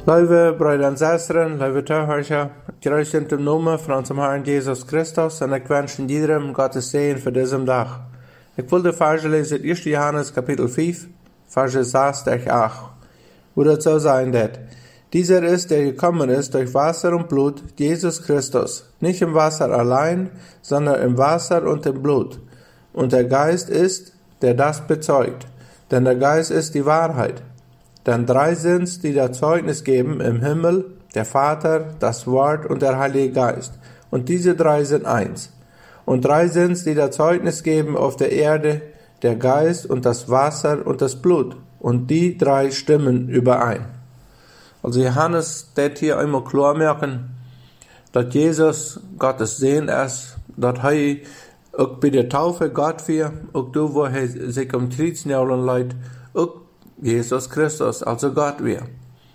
Lieve broeder en zusteren, lieve toehoorders, kruis in de naam van onze Herrn Jesus Christus en ik wens iedereen Gottes Segen voor deze dag. Ik wil de verse lezen uit 1. Johannes kapitel 5, verse 6 tot 8, wo das so sein wird. Dieser ist, der gekommen ist durch Wasser und Blut, Jesus Christus, nicht im Wasser allein, sondern im Wasser und im Blut. Und der Geist ist, der das bezeugt, denn der Geist ist die Wahrheit. Denn drei sind's, die da Zeugnis geben im Himmel, der Vater, das Wort und der Heilige Geist. Und diese drei sind eins. Und drei sind's, die da Zeugnis geben auf der Erde, der Geist und das Wasser und das Blut. Und die drei stimmen überein. Also Johannes wird hier einmal klar merken, dass Jesus Gottes Sohn ist, dass er auch bei der Taufe Gott wir, auch da, wo er sich um 13 Jahre leid, auch Jesus Christus, also Gott wir.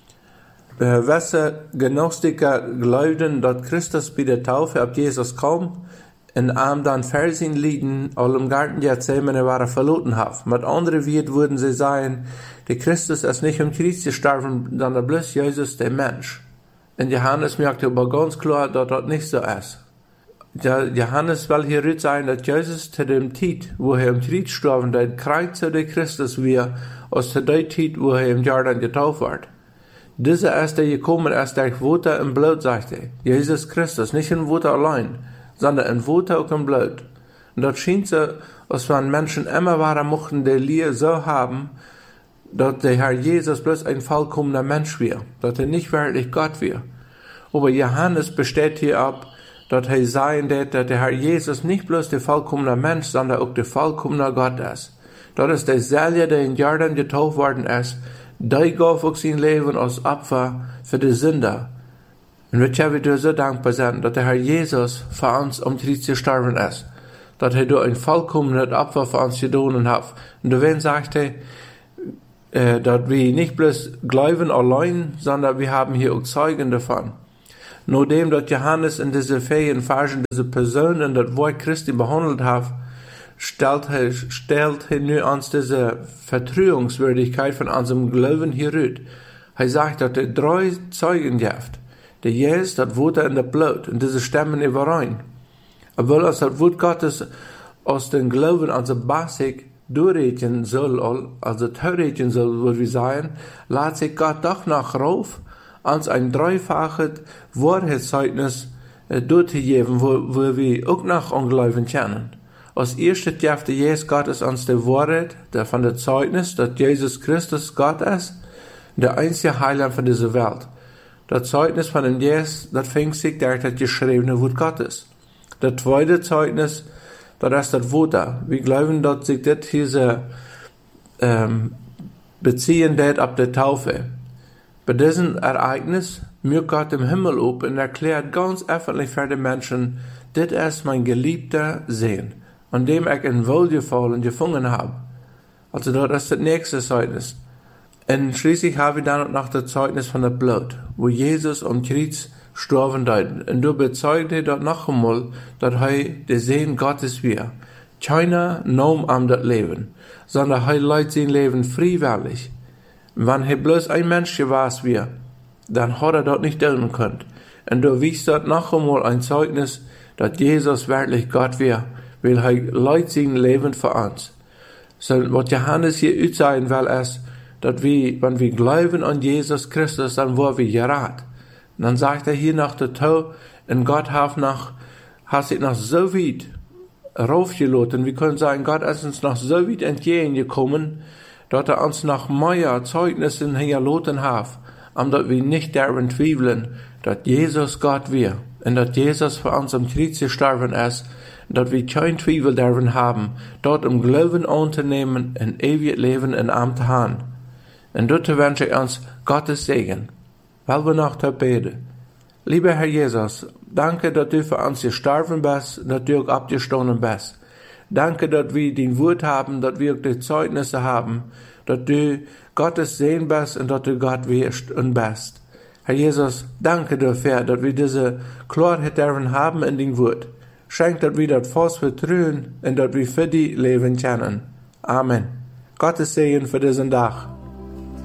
Welche Gnostiker glaubten, dass Christus bei der Taufe ab Jesus kam und ihm dann Versen lieden, all im Garten Gethsemane waren verloren hat. Mit anderen Worten würden sie sagen, der Christus ist nicht um Kreuz gestorben, sondern bloß Jesus, der Mensch. Und Johannes merkt aber ganz klar, dass das nicht so ist. Johannes will hier sagen, dass Jesus zu dem Zeit, wo er im Kreuz starb, der Kreuz der Christus wir, aus der Zeit, wo er im Jordan getauft wird. Dieser ist, der gekommen ist, durch Wasser und Blut, sagt er. Jesus Christus, nicht in Wasser allein, sondern in Wasser und in Blut. Und das scheint so, als wenn Menschen immer waren mochten, die Lehre so haben, dass der Herr Jesus bloß ein vollkommener Mensch wäre, dass er nicht wirklich Gott wäre. Aber Johannes besteht hier ab, dass er sagen wird, dass der Herr Jesus nicht bloß der vollkommene Mensch, sondern auch der vollkommene Gott ist. Das ist derselbe, der in Jordan getauft worden ist, der gab auch sein Leben als Opfer für die Sünder. Und wir dir so dankbar sind, dass der Herr Jesus für uns um Kreuz gestorben ist, dass er durch ein vollkommenes Opfer für uns getan hat. Und deswegen sagt er, dass wir nicht bloß glauben allein, sondern wir haben hier auch Zeugen davon. Nur dem, dass Johannes in diese vielen Versen diese Personen, das Wort Christi behandelt hat, stellt er nur uns diese Vertrauenswürdigkeit von unserem Glauben hier rührt. Er sagt, dass er drei Zeugen gibt. Der Jesus, das Wort in der Blut, und diese stimmen überein. Obwohl uns das Wort Gottes aus dem Glauben, also basic, durchreden soll, also theoretisch soll, würde wir sagen, lässt sich Gott doch noch rauf, uns ein dreifaches Wahrheitszeugnis durchzugeben, wo wir auch noch Unglauben kennen. Als erstes gibt Jesus Gottes uns die Wahrheit von der Zeugnis, dass Jesus Christus Gott ist, der einzige Heiland von dieser Welt. Das Zeugnis von dem Jesus, das fängt sich durch das geschriebene Wort Gottes. Das zweite Zeugnis, das ist das Wort. Wir glauben, dass sich das hier beziehen wird ab der Taufe. Bei diesem Ereignis mögt Gott im Himmel auf und erklärt ganz öffentlich für die Menschen, das ist mein geliebter Sohn, an dem ich in Wohlgefallen gefunden habe. Also das ist das nächste Zeugnis. Und schließlich habe ich dann noch das Zeugnis von der Blut, wo Jesus um Kreuz gestorben ist. Und du bezeugt er dort noch einmal, dass er der Sohn Gottes wäre. Keiner nahm am das Leben, sondern er leidet sein Leben freiwillig. Wenn er bloß ein Mensch gewesen wäre, dann hat er dort nicht tun können. Und du wiest dort noch einmal ein Zeugnis, dass Jesus wirklich Gott wäre, weil er leidet sein Leben für uns. So, was Johannes hier sagen will, ist, dass wir, wenn wir glauben an Jesus Christus, dann wollen wir gerettet. Dann sagt er hier nach der Tod, und Gott hat sich noch so weit raufgelassen. Wir können sagen, Gott ist uns noch so weit entgegengekommen, dass er uns noch mehr Zeugnissen hergelassen hat, dass wir nicht daran zweifeln, dass Jesus Gott wir und dass Jesus für uns am Kreuz gestorben ist, dass wir kein Zweifel daran haben, dort im Glauben anzunehmen und ewig Leben in ihm zu haben. Und dort wünsche ich uns Gottes Segen. Weil wir noch beten. Lieber Herr Jesus, danke, dass du für uns gestorben bist, dass du auch abgestanden bist. Danke, dass wir den Wort haben, dass wir auch die Zeugnisse haben, dass du Gottes Sehen bist und dass du Gott wirst und bist. Herr Jesus, danke dafür, dass wir diese Klarheit darin haben in den Wort. Schenk, dass wir das fast vertrauen und dass wir für die leben können. Amen. Gottes Segen für diesen Tag.